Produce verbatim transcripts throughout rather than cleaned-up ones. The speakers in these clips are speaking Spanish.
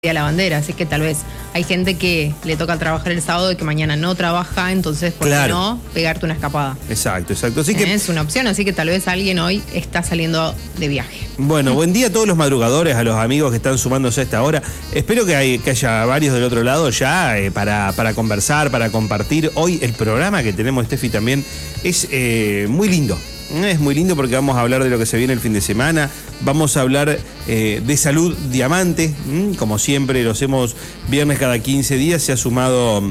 a la bandera, así que tal vez hay gente que le toca trabajar el sábado y que mañana no trabaja, entonces ¿por claro. qué no pegarte una escapada? Exacto, exacto. Así que es una opción, así que tal vez alguien hoy está saliendo de viaje. Bueno, buen día a todos los madrugadores, a los amigos que están sumándose a esta hora. Espero que, hay, que haya varios del otro lado ya eh, para, para conversar, para compartir. Hoy el programa que tenemos, Steffi, también es eh, muy lindo. Es muy lindo porque vamos a hablar de lo que se viene el fin de semana, vamos a hablar eh, de Salud Diamante, ¿m? Como siempre lo hacemos viernes cada quince días, se ha sumado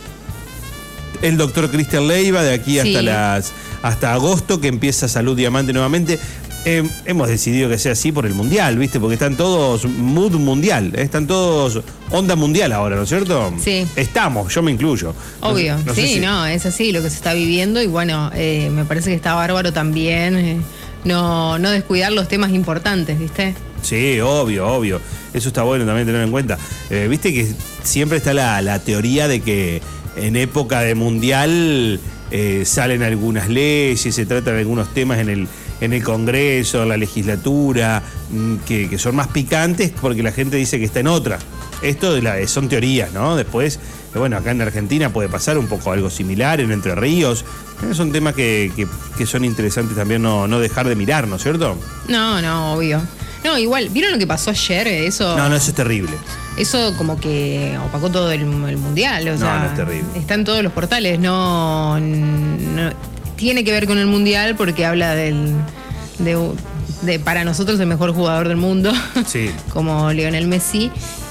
el doctor Cristian Leiva de aquí hasta, sí. las, hasta agosto, que empieza Salud Diamante nuevamente. Eh, hemos decidido que sea así por el mundial, ¿viste? Porque están todos mood mundial, ¿eh? Están todos onda mundial ahora, ¿no es cierto? Sí. Estamos, yo me incluyo. Obvio, no, no sí, si... no, es así lo que se está viviendo y bueno, eh, me parece que está bárbaro también eh, no, no descuidar los temas importantes, ¿viste? Sí, obvio, obvio. Eso está bueno también tener en cuenta. Eh, Viste que siempre está la, la teoría de que en época de mundial eh, salen algunas leyes, se tratan algunos temas en el... en el Congreso, en la legislatura, que, que son más picantes porque la gente dice que está en otra. Esto de la, son teorías, ¿no? Después, bueno, acá en Argentina puede pasar un poco algo similar, en Entre Ríos. Son temas que, que, que son interesantes también no, no dejar de mirar, ¿no es cierto? No, no, obvio. No, igual, ¿vieron lo que pasó ayer? Eso. No, no, eso es terrible. Eso como que opacó todo el, el mundial. O no, sea, no es terrible. Está en todos los portales, no... no tiene que ver con el mundial porque habla del de, de para nosotros el mejor jugador del mundo, sí. como Lionel Messi,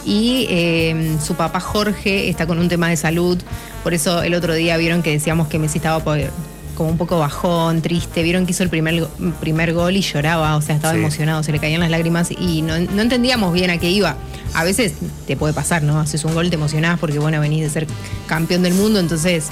y eh, su papá Jorge está con un tema de salud, por eso el otro día vieron que decíamos que Messi estaba por, como un poco bajón, triste, vieron que hizo el primer, primer gol y lloraba, o sea, estaba sí. emocionado, se le caían las lágrimas y no, no entendíamos bien a qué iba. A veces te puede pasar, ¿no? Haces un gol, te emocionás porque, bueno, venís de ser campeón del mundo, entonces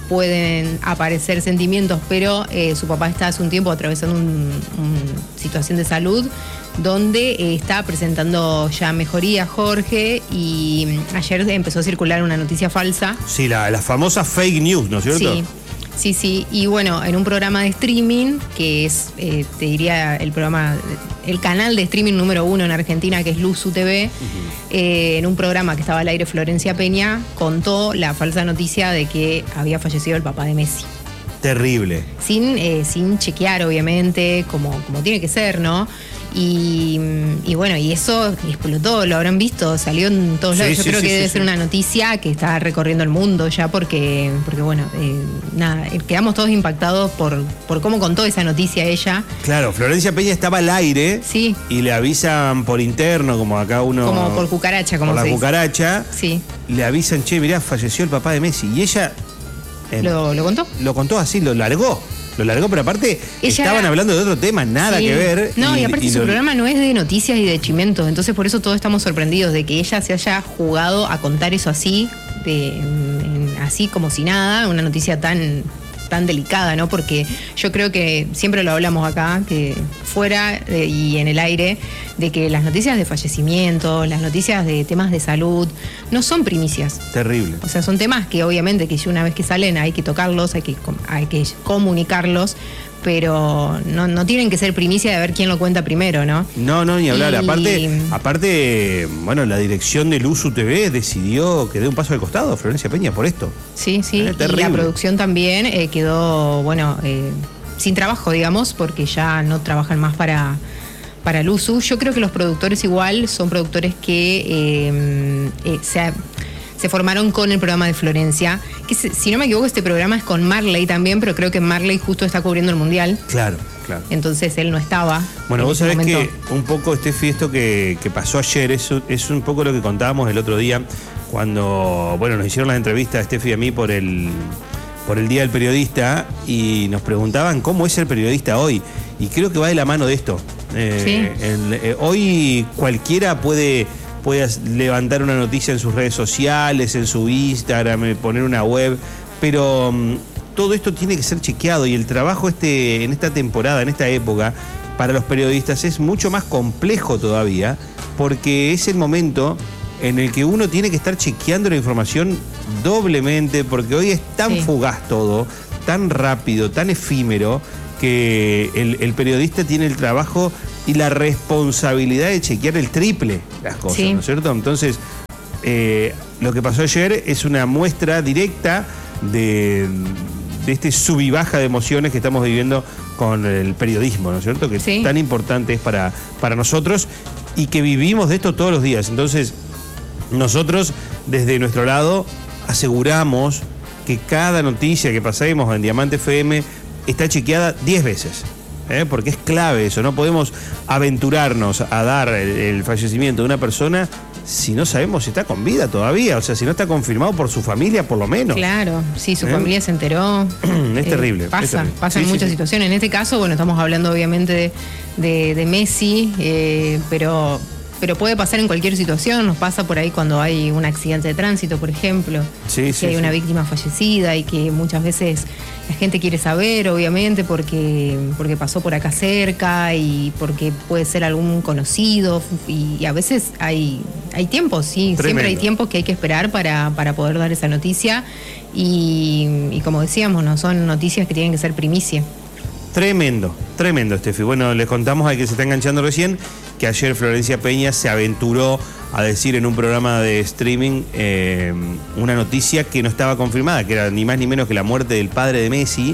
pueden aparecer sentimientos, pero eh, su papá está hace un tiempo atravesando una un situación de salud donde eh, está presentando ya mejoría Jorge y ayer empezó a circular una noticia falsa. Sí, la, la famosa fake news, ¿no es cierto? Sí. Sí, sí, y bueno, en un programa de streaming, que es, eh, te diría, el programa, el canal de streaming número uno en Argentina, que es Luzu T V, uh-huh. eh, en un programa que estaba al aire, Florencia Peña contó la falsa noticia de que había fallecido el papá de Messi. Terrible. Sin, eh, sin chequear, obviamente, como, como tiene que ser, ¿no? Y, y bueno, y eso explotó, lo habrán visto, salió en todos lados. Sí, Yo sí, creo sí, que sí, debe sí. ser una noticia que está recorriendo el mundo ya porque, porque bueno, eh, nada, quedamos todos impactados por, por cómo contó esa noticia ella. Claro, Florencia Peña estaba al aire sí. y le avisan por interno, como acá uno... Como por cucaracha, como por se la dice. cucaracha, sí. le avisan, che, mirá, falleció el papá de Messi. Y ella... Eh, ¿Lo, ¿Lo contó? Lo contó así, lo largó. Lo largó, pero aparte Ella estaban era... hablando de otro tema, nada sí. que ver. No, y, y aparte y su lo... programa no es de noticias y de chimentos, entonces por eso todos estamos sorprendidos de que ella se haya jugado a contar eso así, de, en, así como si nada, una noticia tan... tan delicada, ¿no? Porque yo creo que siempre lo hablamos acá, que fuera de, y en el aire, de que las noticias de fallecimiento, las noticias de temas de salud, no son primicias. Terrible. O sea, son temas que obviamente que una vez que salen hay que tocarlos, hay que, hay que comunicarlos, pero no, no tienen que ser primicia de ver quién lo cuenta primero, ¿no? No, no, ni hablar. Y... Aparte, aparte, bueno, la dirección de Luzu T V decidió que dé un paso al costado a Florencia Peña por esto. Sí, sí, eh, y la producción también eh, quedó, bueno, eh, sin trabajo, digamos, porque ya no trabajan más para, para Luzu. Yo creo que los productores igual son productores que eh, eh, se... se formaron con el programa de Florencia, que si no me equivoco este programa es con Marley también, pero creo que Marley justo está cubriendo el Mundial. Claro, claro. Entonces él no estaba. Bueno, vos sabés momento. que un poco, Steffi, esto que, que pasó ayer, es, es un poco lo que contábamos el otro día, cuando, bueno, nos hicieron la entrevista a Steffi y a mí por el, por el Día del Periodista, y nos preguntaban cómo es ser periodista hoy, y creo que va de la mano de esto. Eh, ¿Sí? el, eh, hoy cualquiera puede... puedas levantar una noticia en sus redes sociales, en su Instagram, poner una web, pero um, todo esto tiene que ser chequeado y el trabajo este en esta temporada, en esta época, para los periodistas es mucho más complejo todavía, porque es el momento en el que uno tiene que estar chequeando la información doblemente, porque hoy es tan sí. fugaz todo, tan rápido, tan efímero, que el, el periodista tiene el trabajo y la responsabilidad de chequear el triple las cosas, sí. ¿no es cierto? Entonces, eh, lo que pasó ayer es una muestra directa de, de este sub y baja de emociones que estamos viviendo con el periodismo, ¿no es cierto? Que sí. tan importante es para, para nosotros y que vivimos de esto todos los días. Entonces, nosotros desde nuestro lado aseguramos que cada noticia que pasemos en Diamante F M está chequeada diez veces. ¿Eh? Porque es clave eso, no podemos aventurarnos a dar el, el fallecimiento de una persona si no sabemos si está con vida todavía, o sea, si no está confirmado por su familia, por lo menos. Claro, sí, su ¿Eh? familia se enteró. Es eh, terrible. Pasa, es terrible. pasa Sí, en muchas sí, situaciones. En este caso, bueno, estamos hablando obviamente de, de, de Messi, eh, pero... Pero puede pasar en cualquier situación, nos pasa por ahí cuando hay un accidente de tránsito, por ejemplo, sí, que sí, hay sí. una víctima fallecida y que muchas veces la gente quiere saber, obviamente, porque, porque pasó por acá cerca y porque puede ser algún conocido y, y a veces hay, hay tiempos, sí, Tremendo. Siempre hay tiempos que hay que esperar para, para poder dar esa noticia y, y como decíamos, no son noticias que tienen que ser primicia. Tremendo, tremendo, Steffi. Bueno, les contamos a que se está enganchando recién que ayer Florencia Peña se aventuró a decir en un programa de streaming eh, una noticia que no estaba confirmada, que era ni más ni menos que la muerte del padre de Messi.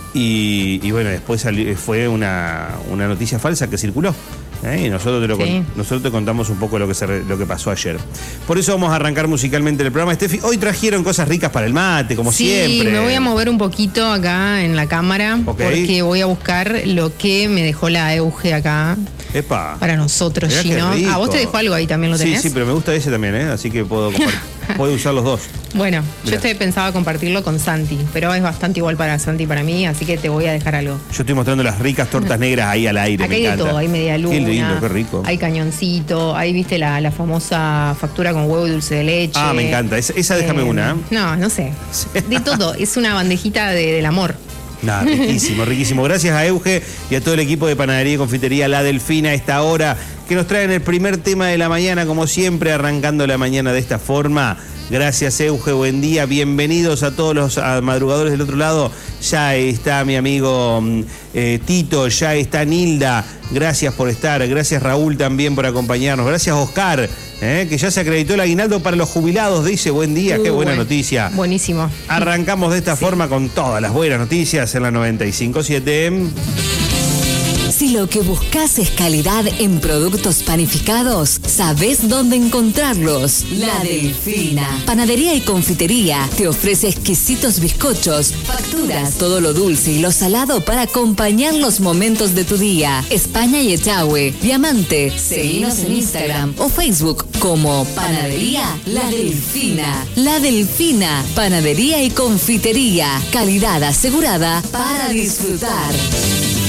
Y, y bueno, después salió, fue una, una noticia falsa que circuló. ¿eh? Y nosotros te, lo, Sí. nosotros te contamos un poco lo que, se, lo que pasó ayer. Por eso vamos a arrancar musicalmente el programa. Steffi, hoy trajeron cosas ricas para el mate, como sí, siempre. Sí, me voy a mover un poquito acá en la cámara, Ok. porque voy a buscar lo que me dejó la Euge acá Epa. para nosotros, Mirá qué Gino. rico. Ah, vos te dejó algo ahí también, ¿lo Sí, tenés? sí, pero me gusta ese también, ¿eh? Así que puedo, compart- puedo usar los dos. Bueno, Mirá. yo este pensaba compartirlo con Santi, pero es bastante igual para Santi y para mí, así que te voy a dejar algo. Yo estoy mostrando las ricas tortas negras ahí al aire. Acá me hay de encanta. todo, hay media luna, Qué lindo, qué rico. hay cañoncito, hay, viste, la, la famosa factura con huevo y dulce de leche. Ah, me encanta. Esa, esa déjame Eh, una. ¿eh? No, no sé. De todo, es una bandejita de- del amor. Nah, riquísimo, riquísimo. Gracias a Euge y a todo el equipo de Panadería y Confitería La Delfina a esta hora que nos traen el primer tema de la mañana, como siempre, arrancando la mañana de esta forma. Gracias, Euge, buen día. Bienvenidos a todos los a madrugadores del otro lado. Ya está mi amigo eh, Tito, ya está Nilda. Gracias por estar. Gracias, Raúl, también por acompañarnos. Gracias, Oscar, eh, que ya se acreditó el aguinaldo para los jubilados. Dice, buen día, Uh, qué buena buen- noticia. Buenísimo. Arrancamos de esta Sí. forma con todas las buenas noticias en la noventa y cinco punto siete. Si lo que buscas es calidad en productos panificados, ¿sabés dónde encontrarlos? La Delfina. Panadería y confitería te ofrece exquisitos bizcochos, facturas, todo lo dulce y lo salado para acompañar los momentos de tu día. España y Echagüe, Diamante. Seguinos en Instagram o Facebook como Panadería La Delfina. La Delfina, panadería y confitería. Calidad asegurada para disfrutar.